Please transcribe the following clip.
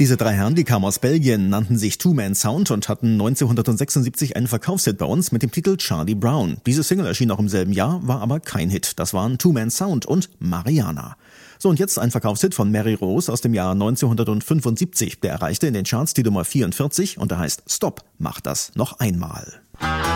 Diese drei Herren, die kamen aus Belgien, nannten sich Two Man Sound und hatten 1976 einen Verkaufshit bei uns mit dem Titel Charlie Brown. Diese Single erschien auch im selben Jahr, war aber kein Hit. Das waren Two Man Sound und Mariana. So, und jetzt ein Verkaufshit von Mary Rose aus dem Jahr 1975. Der erreichte in den Charts die Nummer 44 und der heißt Stop, mach das noch einmal.